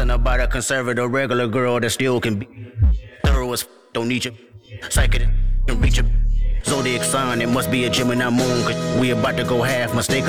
talking about a conservative regular girl that still can be thorough as don't need you. Psychic can reach you. Zodiac sign, it must be a Gemini moon. Cause we about to go half, mistake